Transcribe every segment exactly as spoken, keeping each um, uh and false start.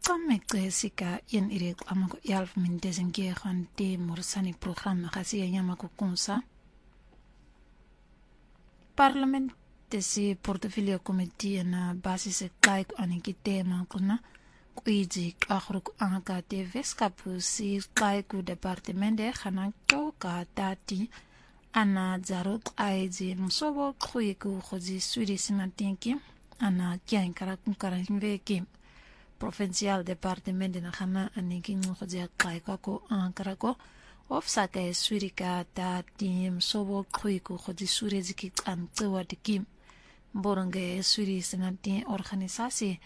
Kamekce sika yen irek amako yalf min desengie te morsani programme gasi yamako konsa. Parlement desi portfolio committee na basis kaik aniki tema kuna kuiji akhruk anka te veskapu si kaiku departemente khana ka tati ana zarok aiji msobo kuiku khoji swiri simatinki ana kyan karakun karanveki provincial departemente na khana aniki ngoja kaiku ko ankarako ofsaka swirika tati msobo kuiku khoji swiri ziki antwa diki boronge swiri sinati organisasi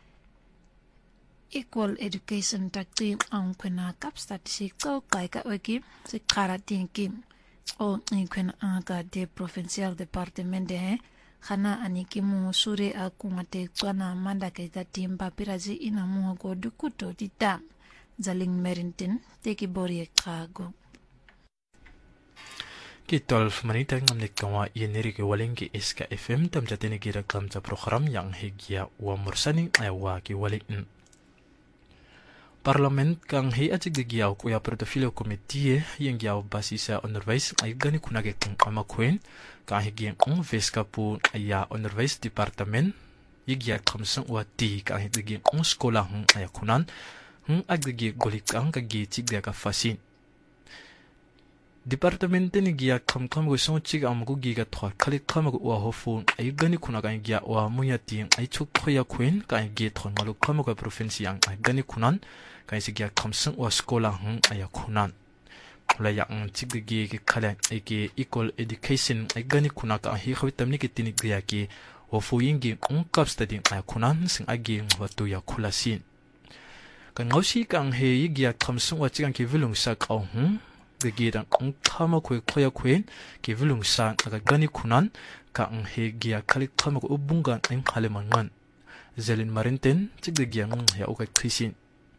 Equal Education takti ang kwena kapstatisik so kaika weki si karatinki o kwena aga de provincial departemente he khana aniki mu sure akungate tswana manda ke timba pirazi ina mu go dukuto dita zaling merintin teki bori kago Kitolf manita ngamnek kawa yeneri ke walengi S K F M tam jatene gira klamta program yang hegia wa mursani aywa ki walin Parlement kang hi atik de giaw kuya portfolio committee yang giaw basisa onderwijs ay gani kunage kung amakwen kang hi giang kung veskapu ya onderwijs departement yigia kamsang wati kang hi de giang kung skola hung ayakunan hung agde golik kang kagi tik de ka fasin Departamente ni giya kam kam go so chiga am go giga thwa khali kam go wa hofu ay gani kuna ga giya wa muyati ay chuk khoya kwen ka gi thon malu kam go province yang ay gani kunan ka si giya kam sung wa skola hung ay kunan la yang chig gi gi khala ay gi equal education ay gani kuna ka hi khawi tamni ki tinik giya ki hofu yingi ung kap study ay kunan sing agi watu ya khulasin ka ngausi kang he giya kam sung wa chigang ki vilung sak au hm Begiran ang kama kwe koya kwen ki vilung sa aga gani kunan ka ang hegia kalik kama ko ubungan ang halemangan zelin marinten tigde ang ya okay krisin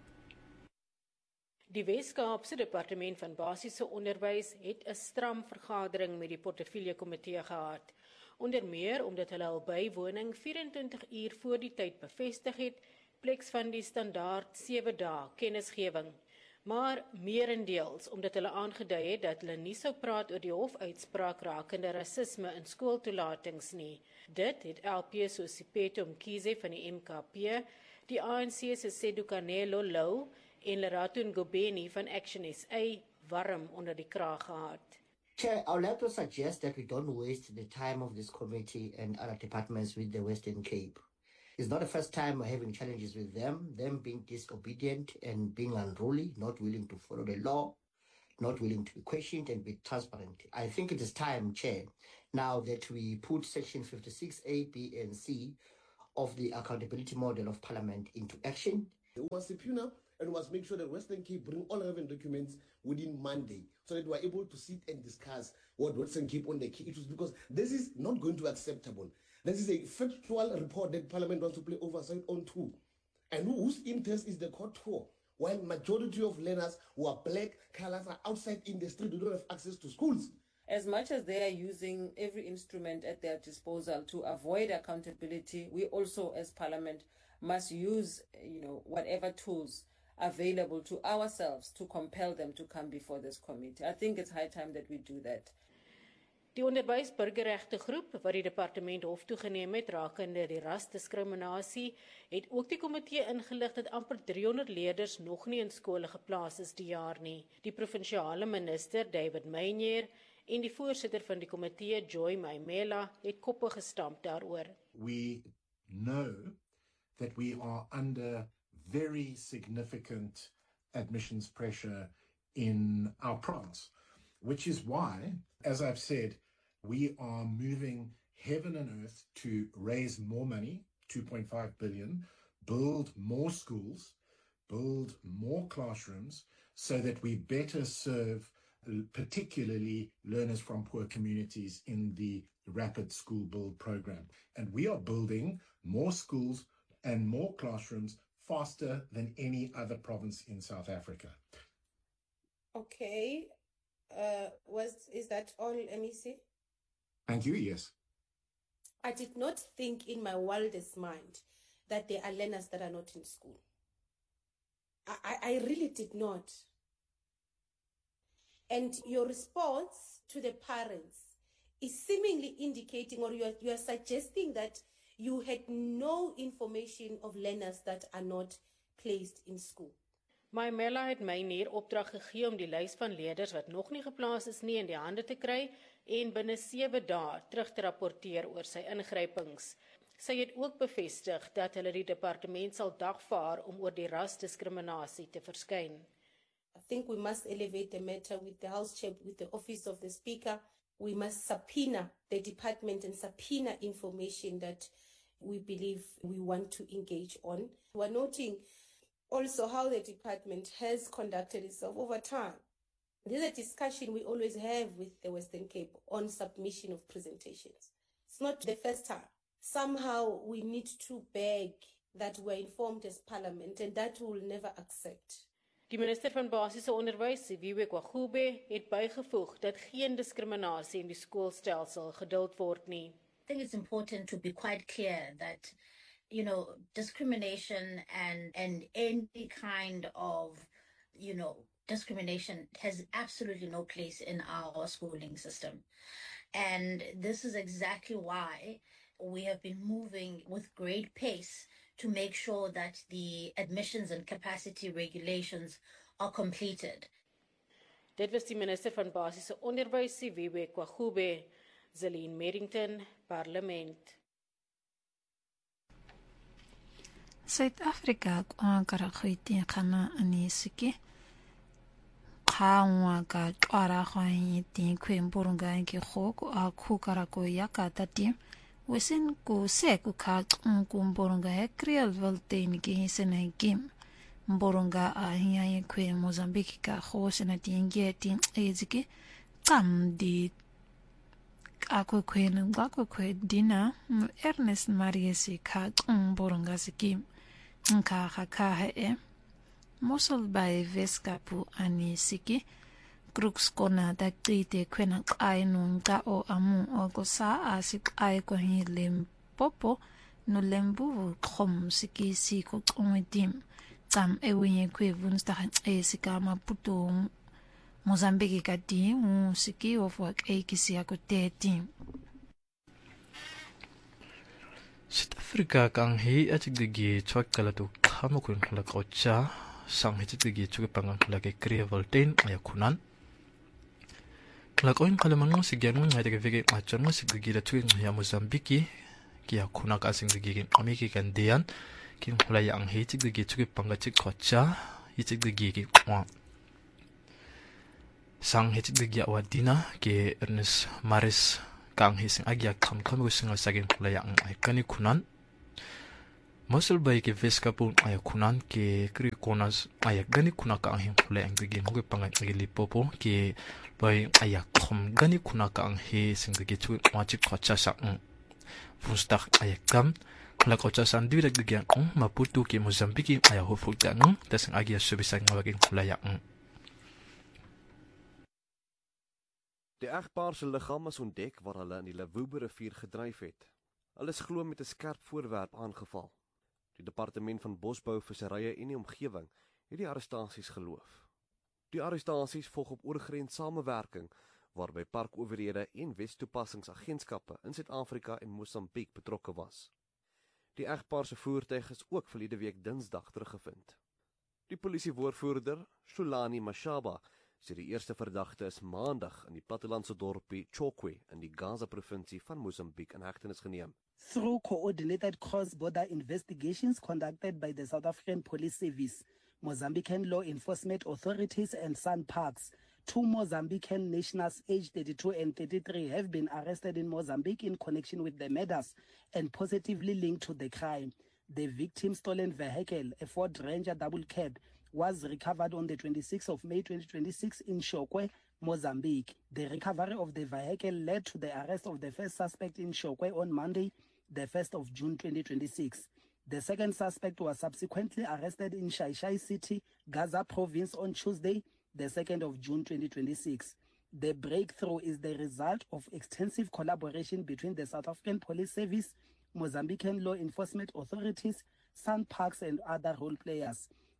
Die Wes-Kaapse Departement van Basiese Onderwys het 'n stram vergadering met die portefeulje komitee gehad. Onder meer omdat hulle al bywoning vyf-en-twintig uur voor die tyd bevestig het, pleks van die standaard sewe dae kennisgewing. Maar meerendeels omdat hulle aangedui het dat hulle nie sou praat oor die hofuitspraak rakende rasisme in skooltoelatings nie. Dit het L P so Siphetho Mkhize van die M K P, die A N C se Sedukanelo Lou en Lerato Ngobeni van Action S A warm onder die kraag gehad. Chair, I would like to suggest that we don't waste the time of this committee and other departments with the Western Cape. It's not the first time we're having challenges with them, them being disobedient and being unruly, not willing to follow the law, not willing to be questioned and be transparent. I think it is time, Chair, now that we put Section fifty-six A, B, and C of the accountability model of Parliament into action. We must subpoena and we must make sure that Western Cape bring all relevant documents within Monday so that we are able to sit and discuss what Western Cape on the key issues, because this is not going to be acceptable. This is a factual report that Parliament wants to play oversight on too. And whose interest is the court for? While majority of learners who are black, colors are outside in the street, they don't have access to schools. As much as they are using every instrument at their disposal to avoid accountability, we also as Parliament must use, you know, whatever tools available to ourselves to compel them to come before this committee. I think it's high time that we do that. Die onderwysburgerregte groep wat die departement hof toegeneem het rakende die rasdiskriminasie het ook die komitee ingelig dat amper driehonderd leerders nog nie in skole geplaas is die jaar nie. Die provinsiale minister David Meyer en die voorsitter van die komitee Joy Maimela het koppe gestamp daaroor. We know that we are under very significant admissions pressure in our province, which is why, as I've said, we are moving heaven and earth to raise more money, two point five billion, build more schools, build more classrooms so that we better serve particularly learners from poor communities in the Rapid School Build program. And we are building more schools and more classrooms faster than any other province in South Africa. Okay. Uh, was is that all, M E C? Thank you, yes. I did not think in my wildest mind that there are learners that are not in school. I, I really did not. And your response to the parents is seemingly indicating, or you are, you are suggesting that you had no information of learners that are not placed in school. Maimela het my hier opdrag gegee om die lys van leerders wat nog nie geplaas is nie in die hande te kry en binne sewe dae terug te rapporteer oor sy ingrypings. Sy het ook bevestig dat hulle die departement sal dagvaar om oor die rasdiskriminasie te verskyn. I think we must elevate the matter with the House Chair, with the Office of the Speaker. We must subpoena the department and subpoena information that we believe we want to engage on. We're noting also how the department has conducted itself over time. This is a discussion we always have with the Western Cape on submission of presentations. It's not the first time. Somehow we need to beg that we're informed as Parliament, and that we will never accept. Die minister van basiese onderwys, Siviwe Kwagube, het bygevoeg dat geen diskriminasie in die skoolstelsel geduld word nie. I think it's important to be quite clear that, you know, discrimination and and any kind of, you know, discrimination has absolutely no place in our schooling system. And this is exactly why we have been moving with great pace to make sure that the admissions and capacity regulations are completed. Dit was die minister van basiese onderwys, Siviwe Kwagube. Zelene Merrington, Parlement. Suid-Afrika kwankara khwiti khana anisiki khawa ka twara khwai tin kwemburunga ngi khoko akhukara ko yakatati wesin ku se ku kha kumburunga he kriel voltain gi sene gim mburunga a hiya kwe Mozambique ka khosena tinge tin eziki tam di ako kwenu ngako kwe dina Ernest Mariesi ka kumburunga sikim nka khakha e Mosul by Veskapu ani siki Crux kona da tite kwena ai nunga o amu o ko sa asik ai ko hi Limpopo no lembu khom siki si ko tsomitim tam e winye kwe vunsta e sika Maputo Mozambique ka di un siki of work e kisi ako tetim South Africa kang hi atik digi chwak kala tu khama kun khala kocha sang hi atik digi chuk pangang khala ke kriya voltain ayakunan khala koin khala mango sigyan mun ngai de vege achon mo sigigi da chuk ya Mozambique ki akuna ka sing digi amiki kan dian kin khala yang hi atik digi chuk panga chik kocha hi atik digi ki wa sang hi atik digi awadina ke Ernest Maris kang hising agya kam kam gusinga sagin kulaya ang ay kani kunan Mosul bay ke Veskapu ay kunan ke kri konas ay gani kuna ka ang hin kulaya ang gigi mo pangay agi Limpopo ke bay ay kam gani kuna ka ang hi sing gigi chu machi kocha sa ang fustak ay kam kala kocha san direk gigi ang Maputo ke Mozambique ay hoful tanong tasang agya subisan ngawagin kulaya ang Die egpaar se liggaam is ontdek waar hulle in die Lavubo rivier gedryf het. Hulle is glo met 'n skerp voorwerp aangeval. Die departement van Bosbou, Visserye en die omgewing het die arrestasies geloof. Die arrestasies volg op oorgrens samewerking waarby parkowerhede en Wes-toepassingsagentskappe in Suid-Afrika en Mosambiek betrokke was. Die egpaar se voertuig is ook verlede week Dinsdag teruggevind. Die polisiewoordvoerder, Shulani Mashaba, sê die eerste verdagte is maandag in die plattelandse dorpie Chokwe in die Gaza-provinsie van Mozambique in hegtenis geneem. Through coordinated cross-border investigations conducted by the South African Police Service, Mozambican law enforcement authorities and SANParks, two Mozambican nationals aged thirty-two and thirty-three have been arrested in Mozambique in connection with the murders and positively linked to the crime. The victim's stolen vehicle, a Ford Ranger double cab, was recovered on the twenty-sixth of May twenty twenty-six in Chokwe, Mozambique. The recovery of the vehicle led to the arrest of the first suspect in Chokwe on Monday, the first of June twenty twenty-six. The second suspect was subsequently arrested in Shai-Shai City, Gaza province on Tuesday, the second of June twenty twenty-six. The breakthrough is the result of extensive collaboration between the South African Police Service, Mozambican law enforcement authorities, SANParks and other role players.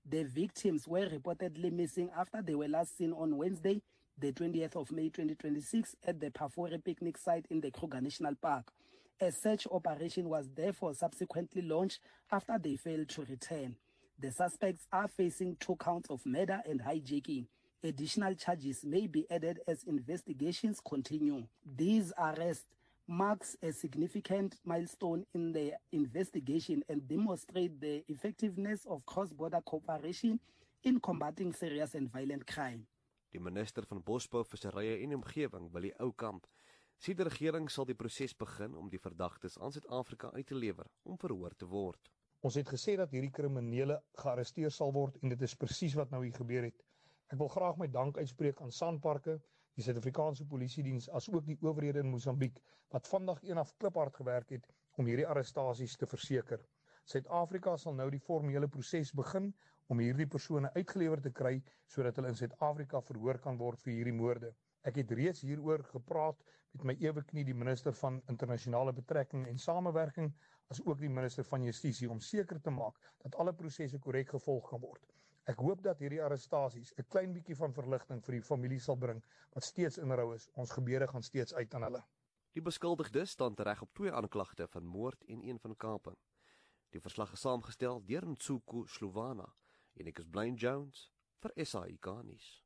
The victims were reportedly missing after they were last seen on Wednesday, the twentieth of May twenty twenty-six, at the Pafore picnic site in the Kruger National Park. A search operation was therefore subsequently launched after they failed to return. The suspects are facing two counts of murder and hijacking. Additional charges may be added as investigations continue. These arrests marks a significant milestone in the investigation and demonstrate the effectiveness of cross-border cooperation in combating serious and violent crime. Die minister van Bosbou, Visserye en Omgewing, Willie Oukamp, sê die regering sal die proses begin om die verdagtes aan Suid-Afrika uit te lewer om verhoor te word. Ons het gesê dat hierdie kriminele gearresteer sal word en dit is presies wat nou hier gebeur het. Ek wil graag my dank uitspreek aan Sanparke, die Suid-Afrikaanse Polisiediens, as ook die owerhede in Mosambiek wat vandag eenaf kliphard gewerk het om hierdie arrestasies te verseker. Suid-Afrika sal nou die formele proses begin om hierdie persone uitgelewer te kry sodat hulle in Suid-Afrika verhoor kan word vir hierdie moorde. Ek het reeds hieroor gepraat met my eweknie die minister van internasionale betrekking en samewerking, as ook die minister van Justisie, om seker te maak dat alle prosesse korrek gevolg kan word. Ek hoop dat hierdie arrestasies 'n klein bietjie van verligting vir die familie sal bring wat steeds in rou is. Ons gebeure gaan steeds uit aan hulle. Die beskuldigdes staan tereg op twee aanklagte van moord en een van kaping. Die verslag is saamgestel deur Ntsuku Slowana en ek is Blaine Jones vir S A I K nuus.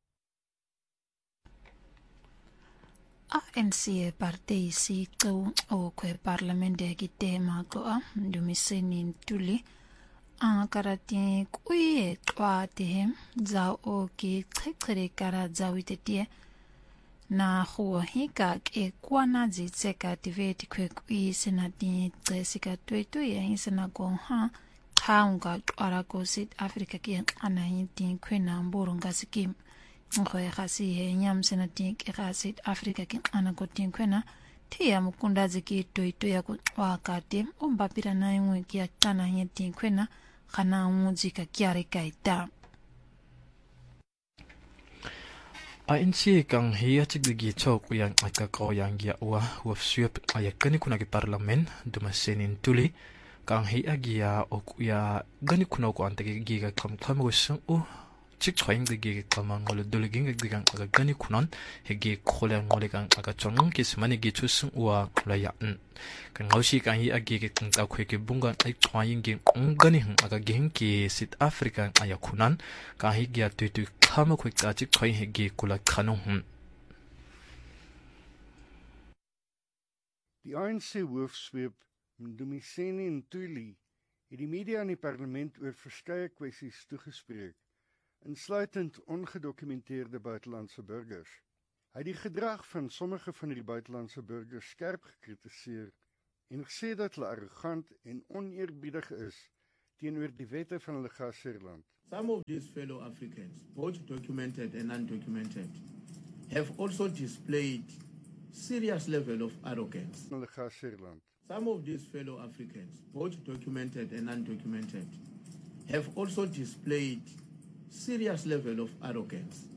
A N C party si ku o kwe parlamente ki tema ko a Ndumiseni Ntuli a karati kuye twate za o ki tsekere kara za witetie na ho hika ke kwana zitseka activate kwe kui senati tsika twetu ya insena ko ha khaunga twara ko South Africa ki ana yin kwe na mburunga sikim ngoe khasi he nyam senati ke South Africa ki ana ko tin kwe na tia mukunda ziki toito ya ko wakate ombapira na yimwe ki atana yin tin kwe na kana muzika kiare kaita. A N C kang hiya chigdigi chok yang akako yang gia wa wafsuap ayakani kuna ki parlament Ndumiseni Ntuli kang hiya gia okuya gani kuna ko antagi giga kam kam go sung u chik chwaing de gi kamang ngol duliging de gang aga gani kunan hegi khole ngole gang aga chong ki smani gi chusung wa la ya n kan ngausi kan hi agi gi tang ta khwe ki bungan ai chwaing gi ngani hang aga geng ki South Africa aya kunan ka hi gi atu tu khama khwe ka chik chwaing hegi kula khanu hum. Die A N C hoofsweep Ndumiseni Ntuli het die media en die parlement oor verskeie kwessies toegespreek, insluitend ongedokumenteerde buitelandse burgers. Hy het die gedrag van sommige van die buitelandse burgers skerp gekritiseer en gesê dat hulle arrogant en oneerbiedig is teenoor die wette van hulle gasheerland. Some of these fellow Africans, both documented and undocumented, have also displayed serious level of arrogance. Hulle gasheerland. Some of these fellow Africans, both documented and undocumented, have also displayed serious level of arrogance